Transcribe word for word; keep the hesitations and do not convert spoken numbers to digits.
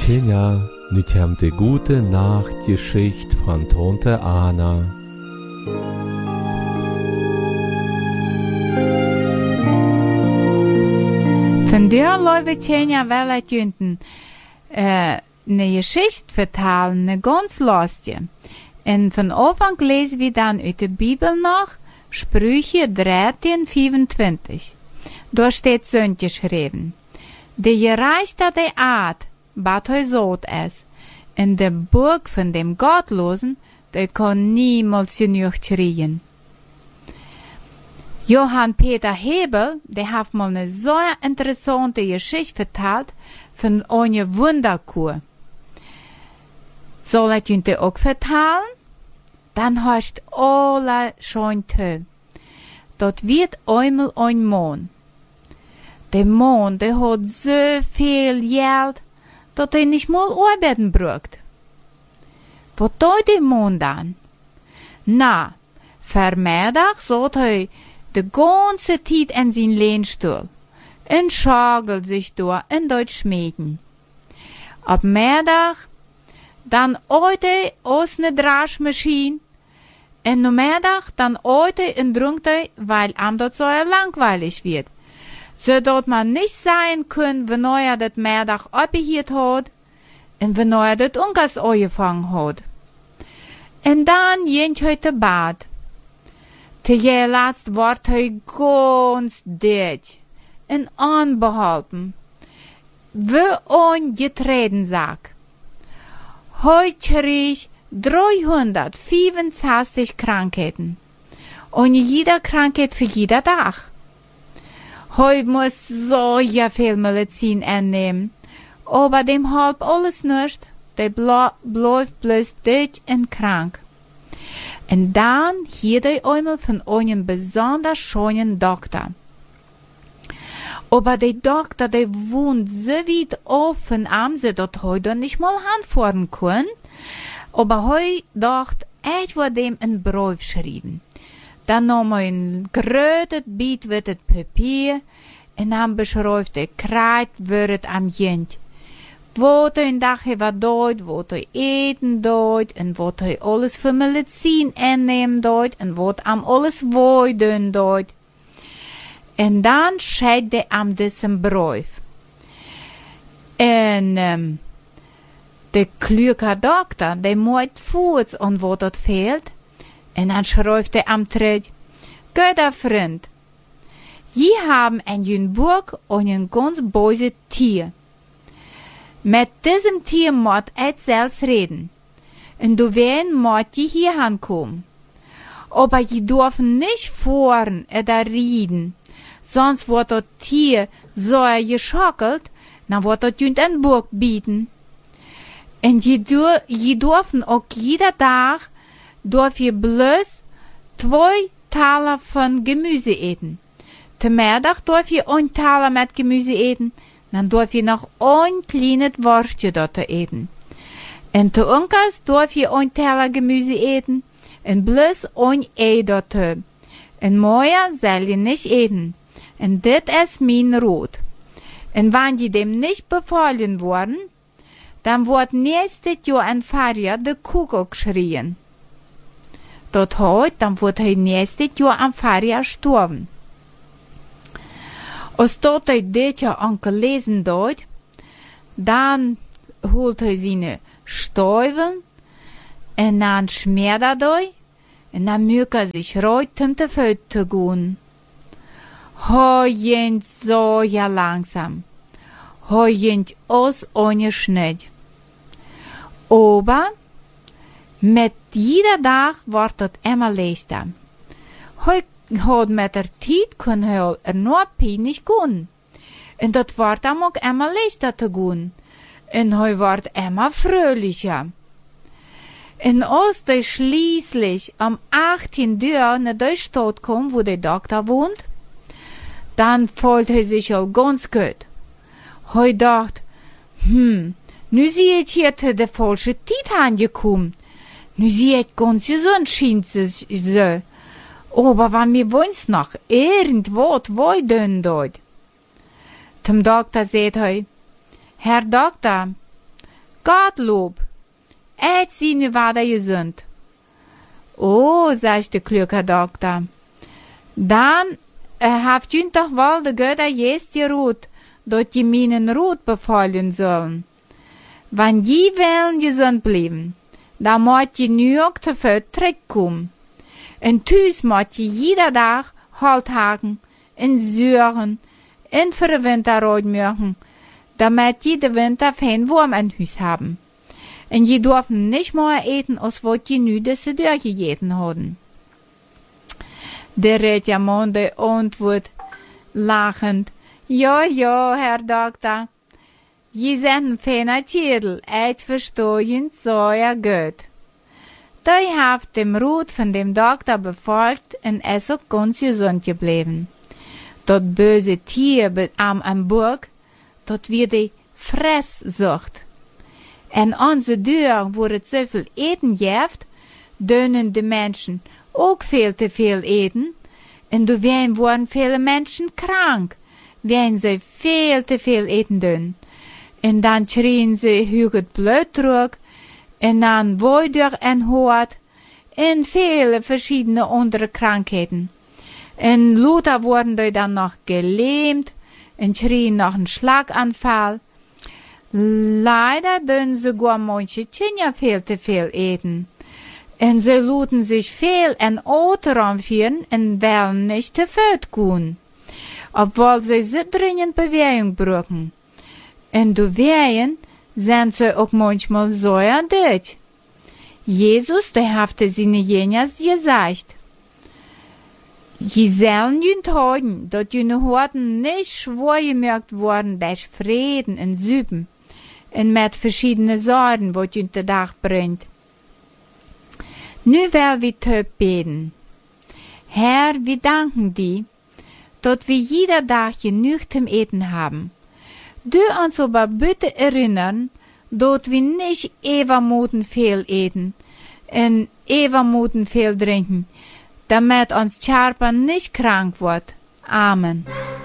Tjenja, nu kommt die gute Nachtgeschichte von Tante Anna. Von der Leute Tjenja will ich jünten äh, eine Geschichte vertellen, eine ganz lustige. Und von Anfang lesen wir dann aus der Bibel noch Sprüche dreizehn vierundzwanzig. Da steht so geschrieben: Der Gerechte der Art, bat heu sot es, in der Burg von dem Gottlosen, der kann niemals genug kriegen. Johann Peter Hebel, der hat mal eine so interessante Geschichte vertellt von einer Wunderkur. Soll ich Ihnen auch vertellen? Dann hast du alle schon toll. Dort wird einmal ein Mann. Der Mann, der hat so viel Geld, dass er nicht mal arbeiten braucht. Was tut der Mann dann? Na, vermiddag zat hij de ganze Zeit in zijn Lehnstuhl en schagelt sich door en dort schmieden. Ab Mittag dann ooit hij aus ne Draschmaschine en no Mittag dann ooit hij en drinkt hij, weil am dort so langweilig wird. Zodat man nicht sein kann, wenn er das Mittag abgehiert hat und wenn er das Ungas angefangen hat. Und dann ging er zu Bad. Zuletzt wird er ganz dicht und unbeholfen, wie ein getreten Sack. Heute krieg dreihundertfünfundzwanzig Krankheiten und jede Krankheit für jeden Tag. Heute muss so ja viel Medizin einnehmen, aber dem halb alles nicht, der bleibt bloß dicht und krank. Und dann hier er einmal von einem besonders schönen Doktor. Aber der Doktor, der wohnt so weit auf von Amse, dass heute nicht mal anfahren kann, aber heute dacht, ich würde dem einen Brief schreiben. Dan nam hij een groot biet met het papier en dan beschrijft hij krijt waar het am jent. Wat hij een dag heeft dood, wat hij eten dood en wat hij alles voor medicijn innemen dood en wat am alles worden dood. En dan schrijft hij am dessen brief. En um, de kluge dokter, die moet voets aan wat het fehlt. Und dann schreibt er am Tritt: Guter Freund, je haben in jün Burg ein ganz böses Tier. Mit diesem Tier muss ich selbst reden. Und du wirst muss je hier ankommen. Aber je dürfen nicht fahren oder reden, sonst wird das Tier so geschockelt, dann wird das jün in Burg bieten. Und je, je dürfen auch jeder Tag darf ihr bloß zwei Taler von Gemüse eten. Zum Mittag darf ihr ein Taler mit Gemüse eten, dann darf ihr noch ein kleines Wurstchen dort eten. Und zu Unkas darf ihr ein Taler Gemüse eten und bloß ein Ei dort. Und mehr soll ihr nicht eten. Und das ist mein Rot. Und wenn die dem nicht befohlen wurden, dann wird nächstes Jahr ein Feier der Kuckuck schrien. Dort heute, dann wird er nächstes Jahr am Feier sterben. Als dort er dit Jahr angelesen dort, dann holt er seine Stäubel und dann schmiert er dort und dann mögt er sich reut, um die Föte zu gehen. Heujend so ja langsam, heujend aus ohne Schnitt. Aber mit jeder Tag wird es immer leichter. Heute hat mit der Zeit kann er nur peinlich gehen. Und das wird ihm auch immer leichter zu gehen. Und heute wird immer fröhlicher. Und als er schließlich am achtzehnten Uhr nach der Stadt kommt, wo der Doktor wohnt, dann fühlt er sich auch ganz gut. Heute dachte, hm, nu sehe ich hier zu der falschen Zeit angekommen. Nu zie ik ganz gesund scheint es so. Aber wenn wir uns noch irgendwas wollen dort. Zum Doktor sagt er: Herr Doktor, Gottlob, et sie nu weiter gesund. Oh, sagt der kluge Doktor, dann äh, haft jünt doch wohl de Götter jest gerut, dort die meinen Rut befallen sollen. Wenn je wollen gesund bleiben, dann moet je nu ook te veel terugkomen. En thuis moet je jeder dag halt haken, en zuren, en voor de winter uitmaken, damit je de winter geen warm in huis haben. En je dürfen nicht mehr eten, als wat je nu deze deur gegeten hadden. Der Rätjermann, der antwortet, lachend, ja, ja, Herr Doktor, je zijn een fijne Titel, ik verstehe so ja gut. Die heeft dem Rat von dem Doktor befolgt en is ook ganz gesund geblieben. Dat böse Tier am am Burg, dat wird die Fresssucht. En onze deur, wo het zoveel eten geeft, dönen de Menschen ook veel te veel eten, en doorheen worden viele Menschen krank, wenn sie viel te veel eten doen. En dan schrien ze huget Blutdruck, en dan Woider en Hoort, en viele verschiedene andere Krankheiten. En Luther wurden die dann noch gelähmt, en schrien noch einen Schlaganfall. Leider dürfen sogar manche Kinder viel zu viel eten. En sie luden sich viel en Oteram führen en wollen nicht te Föt gehen, obwohl sie so dringend Bewegung brauchen. En doorheen sind sie auch manchmal so erdet. Jesus, der hatte seine Jünger gesagt, je sollen jünt haben, dat jüne Horten nicht schwer gemerkt worden durch Frieden und Süben und mit verschiedenen Sorgen, wat jünt der Tag bringt. Nu will wir töp beten. Herr, wir danken dir, dat wir jeder Tag genug zum Eten haben. Du uns aber bitte erinnern, dat wir nicht evermoten viel eten und evermoten viel trinken, damit uns Charper nicht krank wird. Amen.